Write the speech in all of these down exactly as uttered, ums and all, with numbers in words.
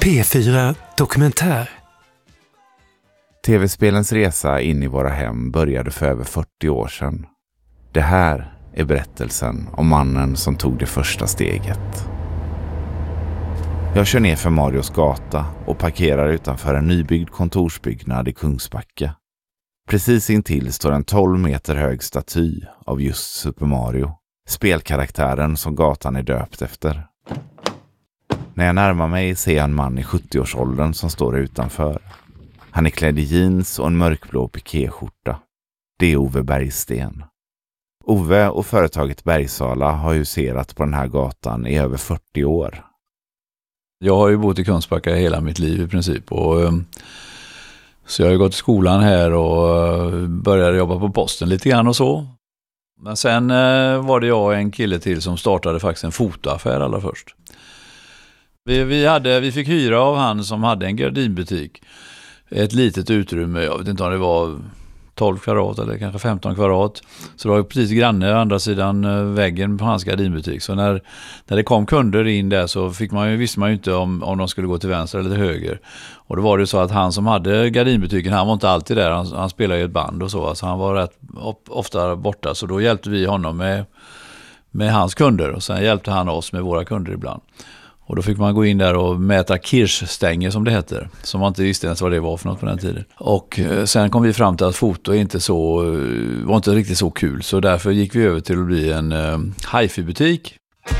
P fyra Dokumentär. Tv-spelens resa in i våra hem började för över fyrtio år sedan. Det här är berättelsen om mannen som tog det första steget. Jag kör ner för Marios gata och parkerar utanför en nybyggd kontorsbyggnad i Kungsbacka. Precis intill står en tolv meter hög staty av just Super Mario, spelkaraktären som gatan är döpt efter. När jag närmar mig ser jag en man i sjuttio-årsåldern som står utanför. Han är klädd i jeans och en mörkblå pikéskjorta. Det är Ove Bergsten. Ove och företaget Bergsala har huserat på den här gatan i över fyrtio år. Jag har ju bott i Kungsbacka hela mitt liv i princip. Och, så jag har ju gått i skolan här och började jobba på posten lite grann och så. Men sen var det jag och en kille till som startade faktiskt en fotoaffär allra först. Vi, vi, hade, vi fick hyra av han som hade en gardinbutik. Ett litet utrymme, jag vet inte om det var tolv kvadrat eller kanske femton kvadrat. Så det var precis granne andra sidan väggen på hans gardinbutik. Så när, när det kom kunder in där så fick man ju, visste man ju inte om, om de skulle gå till vänster eller till höger. Och då var det så att han som hade gardinbutiken, han var inte alltid där. Han, han spelade ju ett band och så. Alltså han var rätt ofta borta. Så då hjälpte vi honom med, med hans kunder. Och sen hjälpte han oss med våra kunder ibland. Och då fick man gå in där och mäta kirschstänger som det heter. Som man inte visste ens vad det var för något på den tiden. Och sen kom vi fram till att foto är inte så, var inte riktigt så kul. Så därför gick vi över till att bli en uh, hi-fi-butik.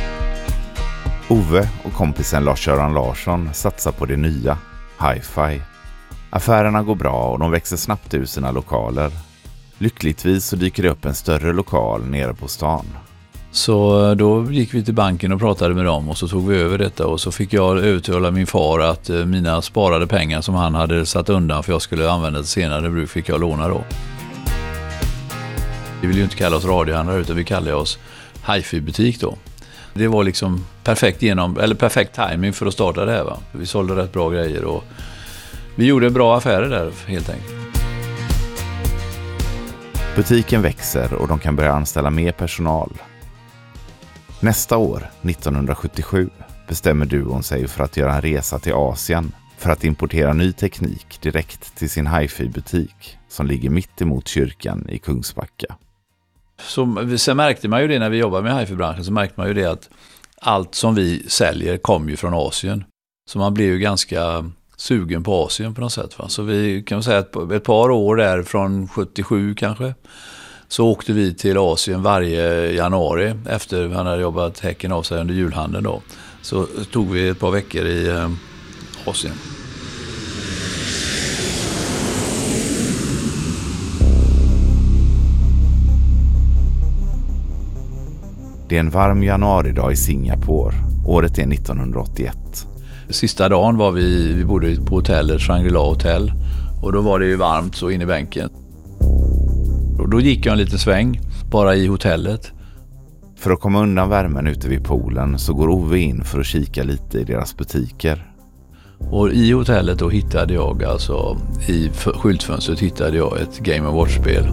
Ove och kompisen Lars-Göran Larsson satsar på det nya, hi-fi. Affärerna går bra och de växer snabbt ur sina lokaler. Lyckligtvis så dyker det upp en större lokal nere på stan. Så då gick vi till banken och pratade med dem och så tog vi över detta och så fick jag övertala min far att mina sparade pengar som han hade satt undan för jag skulle använda det senare bruk fick jag låna då. Vi vill ju inte kalla oss radiohandlare utan vi kallar oss hi-fi-butik då. Det var liksom perfekt genom, eller perfekt timing för att starta det här va. Vi sålde rätt bra grejer och vi gjorde bra affärer där helt enkelt. Butiken växer och de kan börja anställa mer personal. Nästa år, nittonhundrasjuttiosju, bestämmer duon sig för att göra en resa till Asien för att importera ny teknik direkt till sin hi-fi-butik som ligger mitt emot kyrkan i Kungsbacka. Så, sen märkte man ju det när vi jobbade med hi-fi-branschen så märkte man ju det att allt som vi säljer kom ju från Asien. Så man blev ju ganska sugen på Asien på något sätt. Va? Så vi kan säga att ett par år där från sjuttiosju kanske så åkte vi till Asien varje januari efter han hade jobbat häcken av sig under julhandeln då. Så tog vi ett par veckor i eh, Asien. Det är en varm januaridag i Singapore. Året är nittonhundraåttioett. Sista dagen var vi, vi bodde på hotellet Shangri-La Hotel och då var det ju varmt så in i bänken. Och då gick jag en liten sväng bara i hotellet. För att komma undan värmen ute vid poolen så går Ove in för att kika lite i deras butiker. Och i hotellet då hittade jag alltså, i skyltfönstret hittade jag ett Game and Watch-spel.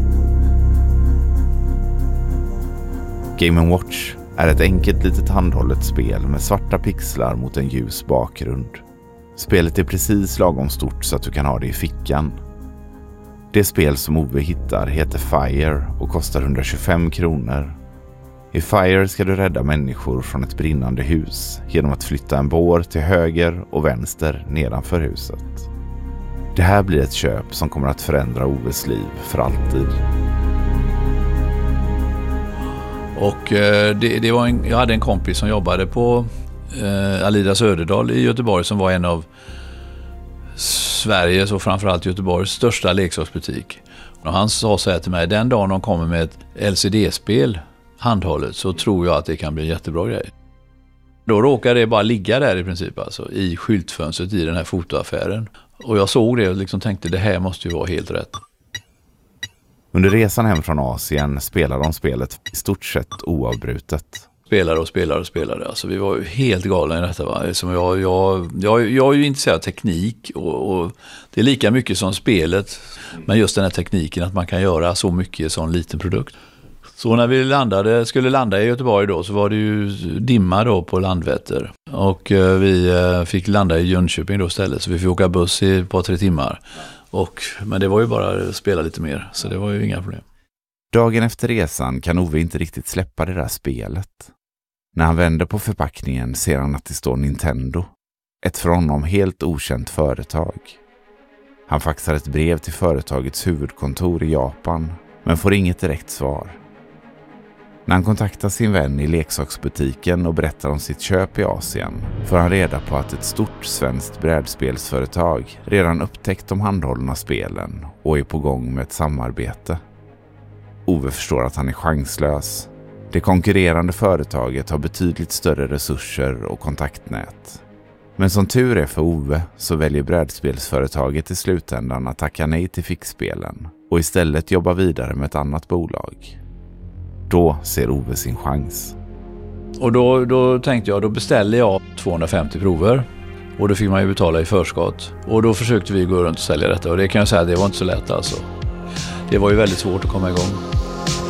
Game and Watch är ett enkelt litet handhållet spel med svarta pixlar mot en ljus bakgrund. Spelet är precis lagom stort så att du kan ha det i fickan. Det spel som Ove hittar heter Fire och kostar hundratjugofem kronor. I Fire ska du rädda människor från ett brinnande hus genom att flytta en bår till höger och vänster nedanför huset. Det här blir ett köp som kommer att förändra Oves liv för alltid. Och eh, det, det var en, jag hade en kompis som jobbade på eh, Alida Söderdal i Göteborg som var en av Sveriges och framförallt Göteborgs största leksaksbutik. Och han sa så här till mig, den dagen de kommer med ett L C D-spel handhållet så tror jag att det kan bli en jättebra grej. Då råkade det bara ligga där i princip alltså, i skyltfönstret i den här fotoaffären. Och jag såg det och liksom tänkte det här måste ju vara helt rätt. Under resan hem från Asien spelade de spelet i stort sett oavbrutet. Spelade och spelade och spelade. Alltså, vi var ju helt galna i detta. Va? Som jag, jag, jag, jag är ju intresserad av teknik och, och det är lika mycket som spelet. Men just den här tekniken att man kan göra så mycket i en sån liten produkt. Så när vi landade, skulle landa i Göteborg då så var det ju dimma då på Landvetter. Och vi fick landa i Jönköping då istället, så vi fick åka buss i ett par tre timmar. Och, men det var ju bara att spela lite mer, så det var ju inga problem. Dagen efter resan kan Ove inte riktigt släppa det där spelet. När han vänder på förpackningen ser han att det står Nintendo. Ett för honom helt okänt företag. Han faxar ett brev till företagets huvudkontor i Japan, men får inget direkt svar. När han kontaktar sin vän i leksaksbutiken och berättar om sitt köp i Asien får han reda på att ett stort svenskt brädspelsföretag redan upptäckt de handhållna spelen och är på gång med ett samarbete. Ove förstår att han är chanslös. Det konkurrerande företaget har betydligt större resurser och kontaktnät. Men som tur är för Ove så väljer brädspelsföretaget i slutändan att tacka nej till fixspelen och istället jobba vidare med ett annat bolag. Då ser Ove sin chans. Och då, då tänkte jag, då beställde jag tvåhundrafemtio prover. Och då fick man ju betala i förskott. Och då försökte vi gå runt och sälja detta. Och det kan jag säga, det var inte så lätt alltså. Det var ju väldigt svårt att komma igång.